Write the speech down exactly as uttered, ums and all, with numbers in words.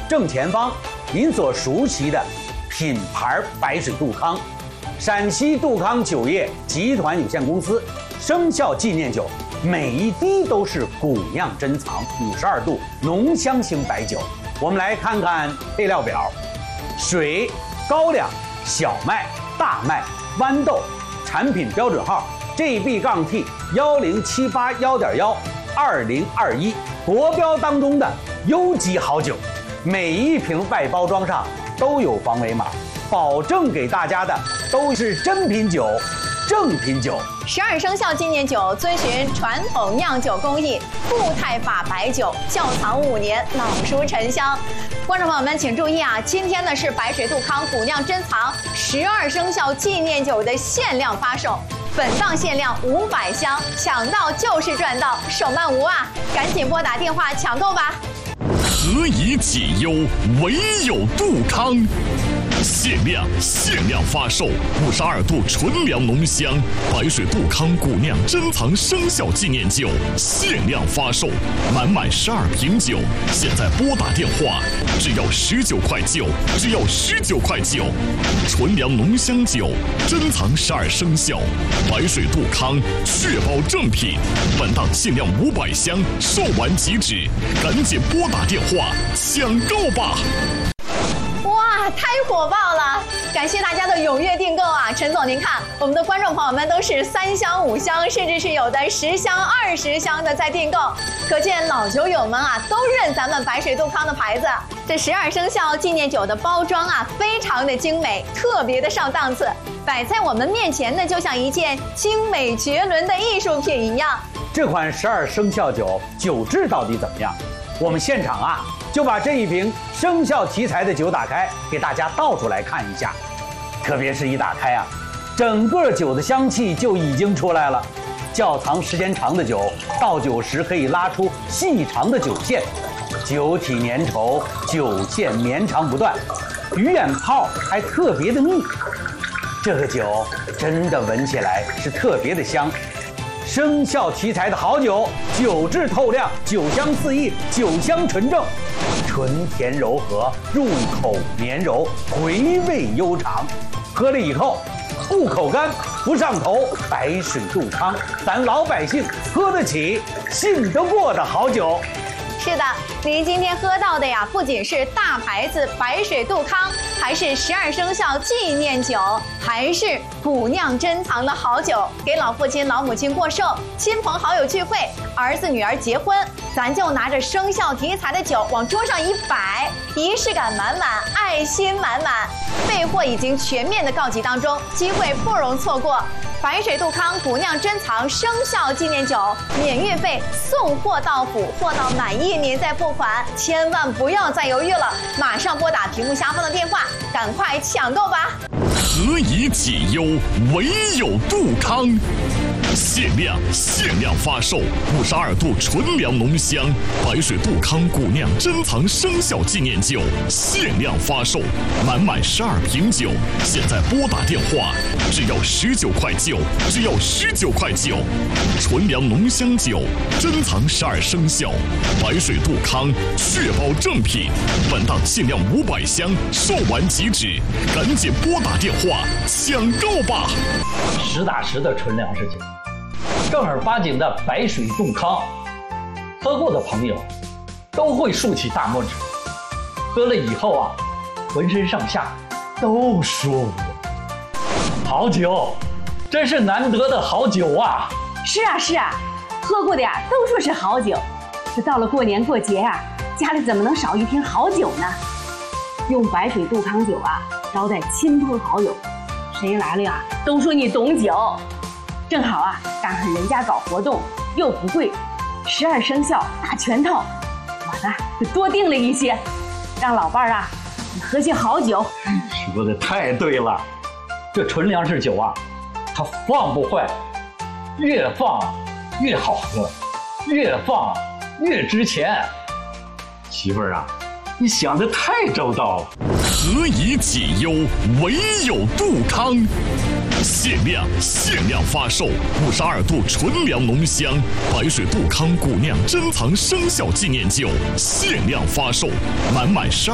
正前方您所熟悉的品牌白水杜康，陕西杜康酒业集团有限公司生肖纪念酒，每一滴都是古酿珍藏五十二度浓香型白酒。我们来看看配料表：水、高粱、小麦、大麦、豌豆，产品标准号 G B T 幺零七八幺点幺二零二一，国标当中的优级好酒。每一瓶外包装上都有防伪码，保证给大家的都是真品酒、正品酒。 十二生肖纪念酒遵循传统酿酒工艺，固态法白酒，窖藏五年，老熟陈香。观众朋友们请注意啊，今天呢是白水杜康古酿珍藏十二生肖纪念酒的限量发售。 本档限量五百箱，抢到就是赚到，手慢无啊！赶紧拨打电话抢购吧！ 何以解忧，唯有杜康。限量限量发售五十二度纯粮浓香白水杜康古酿珍藏生肖纪念酒，限量发售，满满十二瓶酒，现在拨打电话，只要十九块九，只要十九块九，纯粮浓香酒，珍藏十二生肖，白水杜康，确保正品。本档限量五百箱，售完即止，赶紧拨打电话抢购吧！ 哇，太火爆了！感谢大家的踊跃订购啊！陈总，您看，我们的观众朋友们都是三箱、五箱，甚至是有的十箱、二十箱的在订购，可见老酒友们啊都认咱们白水杜康的牌子。这十二生肖纪念酒的包装啊，非常的精美，特别的上档次，摆在我们面前呢，就像一件精美绝伦的艺术品一样。 这款十二生肖酒酒质到底怎么样？我们现场啊。 就把这一瓶生肖题材的酒打开，给大家倒出来看一下。特别是一打开啊，整个酒的香气就已经出来了。窖藏时间长的酒，倒酒时可以拉出细长的酒线，酒体粘稠，酒线绵长不断，鱼眼泡还特别的密。这个酒真的闻起来是特别的香。 生肖题材的好酒，酒质透亮，酒香四溢，酒香纯正，纯甜柔和，入口绵柔，回味悠长。喝了以后不口干，不上头。白水杜康，咱老百姓喝得起、信得过的好酒。 是的，您今天喝到的呀，不仅是大牌子白水杜康，还是十二生肖纪念酒，还是古酿珍藏的好酒。给老父亲、老母亲过寿，亲朋好友聚会，儿子女儿结婚，咱就拿着生肖题材的酒往桌上一摆，仪式感满满，爱心满满。备货已经全面的告急当中，机会不容错过。 白水杜康古酿珍藏生肖纪念酒，免运费，送货到府，货到满意您再付款，千万不要再犹豫了，马上拨打屏幕下方的电话，赶快抢购吧！ 何以解忧，唯有杜康。 限量限量发售五十二度纯粮浓香白水杜康古酿珍藏生肖纪念酒，限量发售，满满十二瓶酒，现在拨打电话，只要十九块九，只要十九块九，纯粮浓香酒，珍藏十二生肖，白水杜康，确保正品。本档限量五百箱，售完即止，赶紧拨打电话抢购吧！ 实打实的纯粮食酒。 正儿八经的白水杜康，喝过的朋友都会竖起大拇指。喝了以后啊，浑身上下都舒服。好酒，真是难得的好酒啊！ 是啊是啊，喝过的呀都说是好酒。这到了过年过节啊，家里怎么能少一瓶好酒呢？用白水杜康酒啊招待亲朋好友，谁来了呀都说你懂酒。 正好啊，赶上人家搞活动，又不贵，十二生肖大全套，我呢就多订了一些，让老伴儿啊喝些好酒。 说的太对了，这纯粮食酒啊，它放不坏，越放越好喝，越放越值钱。媳妇儿啊，你想的太周到了。 何以解忧，唯有杜康。 限量限量发售五十二度纯粮浓香白水杜康古酿珍藏生肖纪念酒，限量发售，满满十二。